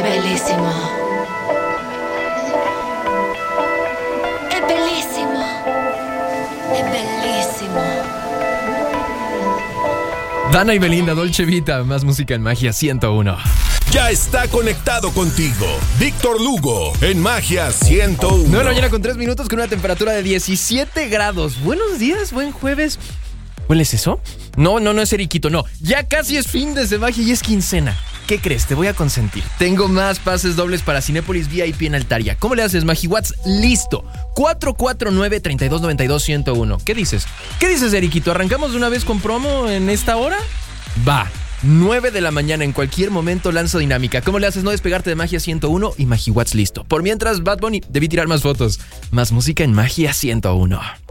bellissimo. È bellissimo. È bellissimo. Dana y Belinda, Dolce Vita, más música en Magia 101. Ya está conectado contigo Víctor Lugo en Magia 101. 9 de la mañana con 3 minutos con una temperatura de 17 grados. Buenos días, buen jueves. ¿Hueles eso? No es Eriquito, no. Ya casi es fin de Magia y es quincena. ¿Qué crees? Te voy a consentir. Tengo más pases dobles para Cinépolis VIP en Altaria. ¿Cómo le haces, MagiWatts? Listo. 449-3292-101. ¿Qué dices? ¿Qué dices, Eriquito? ¿Arrancamos de una vez con promo en esta hora? Va. 9 de la mañana, en cualquier momento lanzo dinámica. ¿Cómo le haces? No despegarte de Magia 101 y MagiWatts listo. Por mientras, Bad Bunny, debí tirar más fotos. Más música en Magia 101.